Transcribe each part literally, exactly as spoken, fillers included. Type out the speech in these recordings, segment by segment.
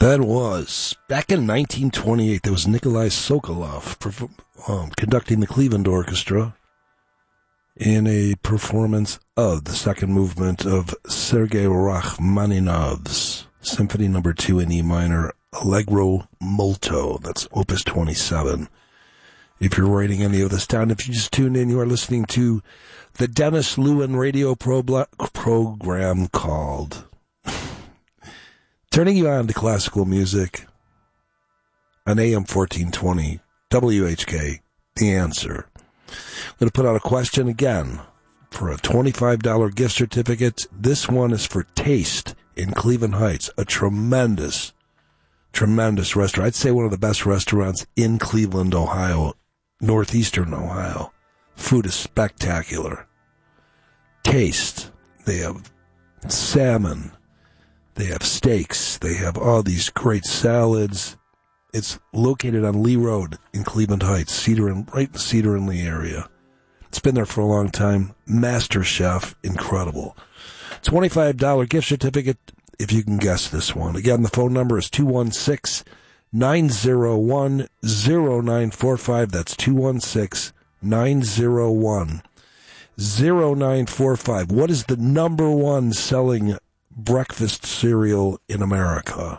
That was back in nineteen twenty-eight. There was Nikolai Sokolov perf- um, conducting the Cleveland Orchestra in a performance of the second movement of Sergei Rachmaninoff's Symphony Number Two in E minor, Allegro Molto. That's Opus twenty-seven. If you're writing any of this down, if you just tuned in, you are listening to the Dennis Lewin radio pro- program called Turning You On to Classical Music on A M fourteen twenty, W H K, The Answer. I'm going to put out a question again for a twenty-five dollars gift certificate. This one is for Taste in Cleveland Heights, a tremendous, tremendous restaurant. I'd say one of the best restaurants in Cleveland, Ohio, northeastern Ohio. Food is spectacular. Taste. They have salmon. They have steaks. They have all these great salads. It's located on Lee Road in Cleveland Heights, Cedar and right in the Cedar and Lee area. It's been there for a long time. Master chef, incredible. twenty-five dollars gift certificate if you can guess this one. Again, the phone number is two one six, nine zero one, zero nine four five. That's two one six, nine zero one, zero nine four five. What is the number one selling breakfast cereal in America?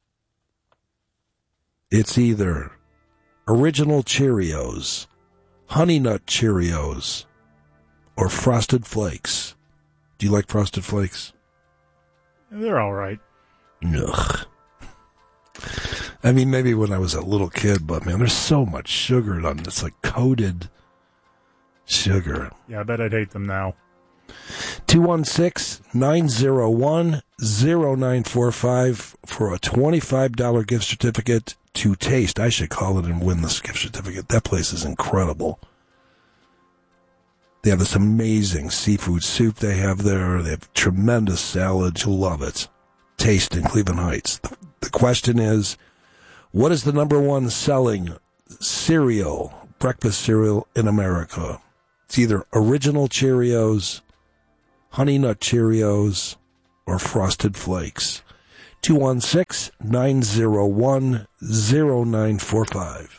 It's either Original Cheerios, Honey Nut Cheerios, or Frosted Flakes. Do you like Frosted Flakes? They're all right. Ugh. I mean, maybe when I was a little kid, but man, there's so much sugar on this, like coated sugar. Yeah, I bet I'd hate them now. two one six, nine zero one, zero nine four five for a twenty-five dollars gift certificate to Taste. I should call it and win this gift certificate. That place is incredible. They have this amazing seafood soup they have there. They have tremendous salads. You'll love it. Taste in Cleveland Heights. The, the question is, what is the number one selling cereal, breakfast cereal in America? It's either Original Cheerios, Honey Nut Cheerios, or Frosted Flakes. two one six, nine zero one, zero nine four five.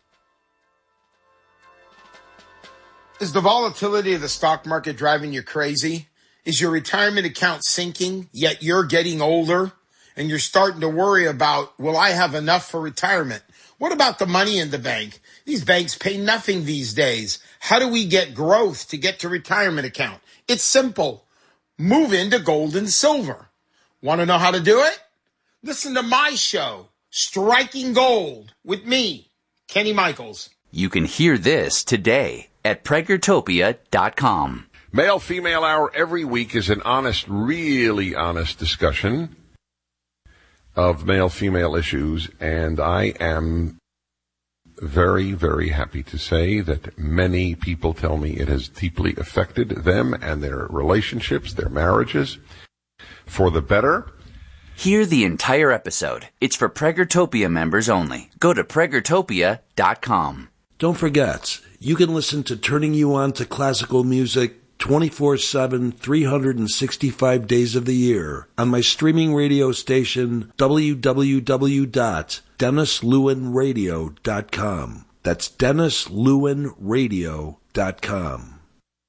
Is the volatility of the stock market driving you crazy? Is your retirement account sinking, yet you're getting older and you're starting to worry about, will I have enough for retirement? What about the money in the bank? These banks pay nothing these days. How do we get growth to get to retirement account? It's simple. Move into gold and silver. Want to know how to do it? Listen to my show, Striking Gold, with me, Kenny Michaels. You can hear this today at Pregertopia dot com. Male-female hour every week is an honest, really honest discussion of male-female issues, and I am very, very happy to say that many people tell me it has deeply affected them and their relationships, their marriages, for the better. Hear the entire episode. It's for Pregertopia members only. Go to Pregertopia dot com. Don't forget, you can listen to Turning You On to Classical Music twenty-four seven, three hundred sixty-five days of the year on my streaming radio station, w w w dot dennis lewin radio dot com. That's dennis lewin radio dot com.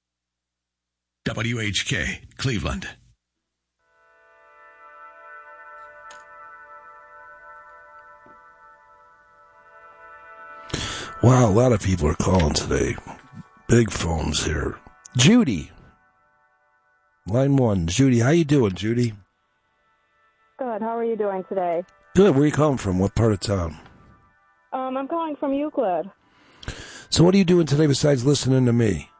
W H K, Cleveland. Wow, a lot of people are calling today. Big phones here. Judy. Line one. Judy, how you doing, Judy? Good. How are you doing today? Good. Where are you calling from? What part of town? Um, I'm calling from Euclid. So what are you doing today besides listening to me?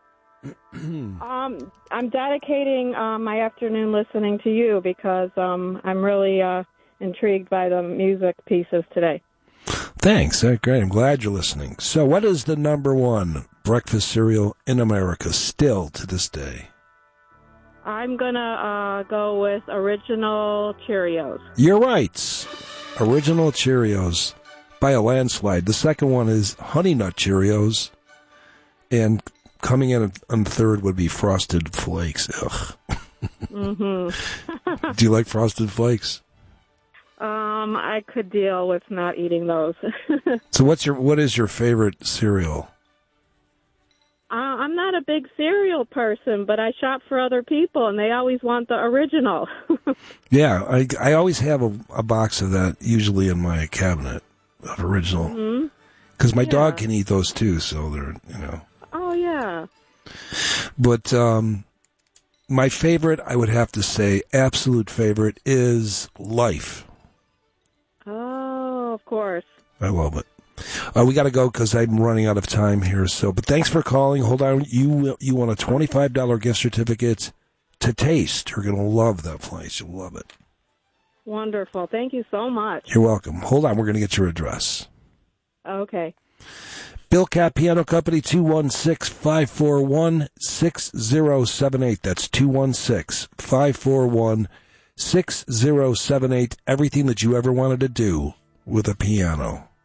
um, I'm dedicating uh, my afternoon listening to you because um, I'm really uh, intrigued by the music pieces today. Thanks. Uh, great. I'm glad you're listening. So what is the number one breakfast cereal in America still to this day? I'm going to uh, go with Original Cheerios. You're right. Original Cheerios by a landslide. The second one is Honey Nut Cheerios. And coming in on third would be Frosted Flakes. Ugh. Mm-hmm. Do you like Frosted Flakes? Um, um, I could deal with not eating those. So what's your what is your favorite cereal? Uh, I'm not a big cereal person, but I shop for other people, and they always want the original. Yeah, I, I always have a, a box of that, usually in my cabinet of original. Because mm-hmm. my yeah. dog can eat those too, so they're, you know. Oh, yeah. But um, my favorite, I would have to say, absolute favorite, is Life. Oh, of course. I love it. Uh, we got to go because I'm running out of time here. So, but thanks for calling. Hold on, you you want a twenty-five dollars gift certificate to Taste. You're going to love that place. You'll love it. Wonderful. Thank you so much. You're welcome. Hold on, we're going to get your address. Okay. Bill Cat Piano Company, two one six, five four one, six zero seven eight. That's two one six, five four one, six zero seven eight. Everything that you ever wanted to do with a piano.